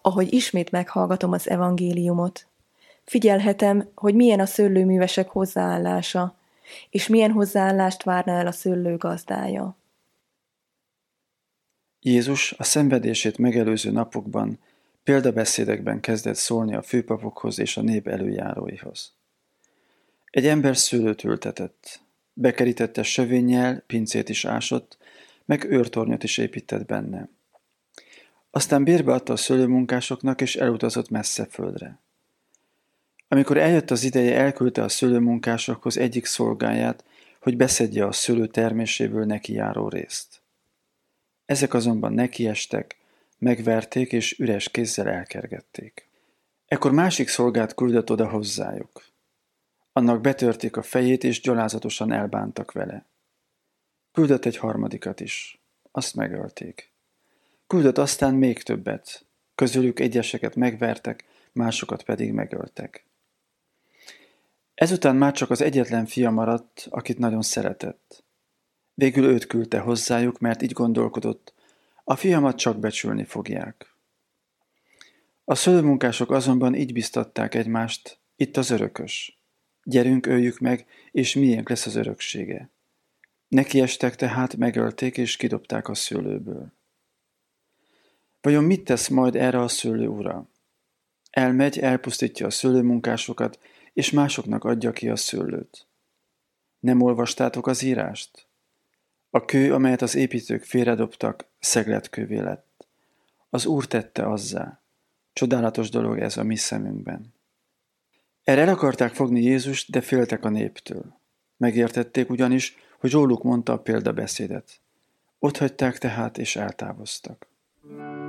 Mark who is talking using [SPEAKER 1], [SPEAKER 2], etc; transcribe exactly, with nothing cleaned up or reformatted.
[SPEAKER 1] ahogy ismét meghallgatom az evangéliumot. Figyelhetem, hogy milyen a szőlőművesek hozzáállása, és milyen hozzáállást várna el a szőlő gazdája.
[SPEAKER 2] Jézus a szenvedését megelőző napokban példabeszédekben kezdett szólni a főpapokhoz és a nép előjáróihoz. Egy ember szőlőt ültetett, bekerítette sövénnyel, pincét is ásott, meg őrtornyot is épített benne. Aztán bérbe adta a szőlőmunkásoknak, és elutazott messze földre. Amikor eljött az ideje, elküldte a szőlőmunkásokhoz egyik szolgáját, hogy beszedje a szőlő terméséből neki járó részt. Ezek azonban nekiestek, megverték és üres kézzel elkergették. Ekkor másik szolgát küldött oda hozzájuk. Annak betörték a fejét, és gyalázatosan elbántak vele. Küldött egy harmadikat is. Azt megölték. Küldött aztán még többet. Közülük egyeseket megvertek, másokat pedig megöltek. Ezután már csak az egyetlen fia maradt, akit nagyon szeretett. Végül őt küldte hozzájuk, mert így gondolkodott, a fiamat csak becsülni fogják. A szőlőmunkások azonban így biztatták egymást, itt az örökös. Gyerünk, öljük meg, és miénk lesz az öröksége. Nekiestek tehát, megölték és kidobták a szőlőből. Vajon mit tesz majd erre a szőlő ura? Elmegy, elpusztítja a szőlőmunkásokat, és másoknak adja ki a szőlőt. Nem olvastátok az írást? A kő, amelyet az építők félredobtak, szegletkővé lett. Az Úr tette azzá. Csodálatos dolog ez a mi szemünkben. Erre el akarták fogni Jézust, de féltek a néptől. Megértették ugyanis, hogy róluk mondta a példabeszédet. Otthagyták tehát, és eltávoztak.